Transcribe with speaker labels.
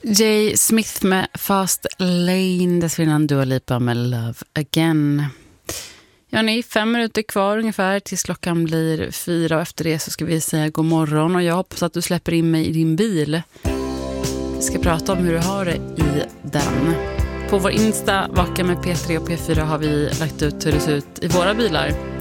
Speaker 1: Jay Smith med Fast Lane, dessförinnan Dua Lipa med Love Again. Ja, ni 5 minuter kvar ungefär tills klockan blir 4 och efter det så ska vi säga god morgon och jag hoppas att du släpper in mig i din bil. Vi ska prata om hur du har det i den. På vår Insta, Vaka med P3 och P4 har vi lagt ut hur det ser ut i våra bilar.